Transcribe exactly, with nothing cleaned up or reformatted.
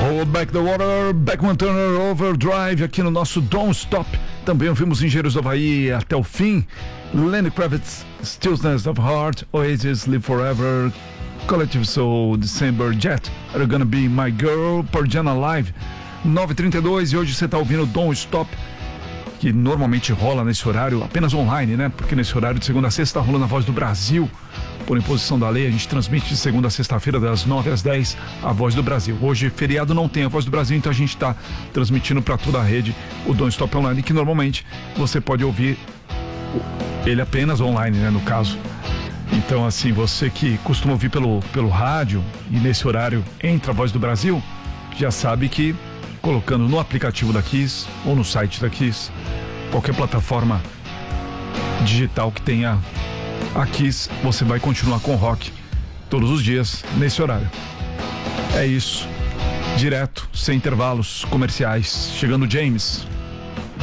Hold Back the Water, Beckman Turner Overdrive aqui no nosso Don't Stop. Também ouvimos Engenheiros do Havaí até o fim. Lenny Kravitz, Stillness of Heart, Oasis, Live Forever, Collective Soul, December, Jet, Are You Gonna Be My Girl, Pearl Jam Live, nove e trinta e dois, e hoje você está ouvindo Don't Stop, que normalmente rola nesse horário apenas online, né? Porque nesse horário de segunda a sexta tá rolando a Voz do Brasil. Por imposição da lei, a gente transmite de segunda a sexta-feira, das nove às dez, a Voz do Brasil. Hoje, feriado, não tem a Voz do Brasil, então a gente está transmitindo para toda a rede o Don't Stop Online, que normalmente você pode ouvir ele apenas online, né? No caso. Então, assim, você que costuma ouvir pelo, pelo rádio e nesse horário entra a Voz do Brasil, já sabe que colocando no aplicativo da Kiss ou no site da Kiss, qualquer plataforma digital que tenha a Kiss, você vai continuar com rock todos os dias nesse horário. É isso, direto, sem intervalos comerciais. Chegando James.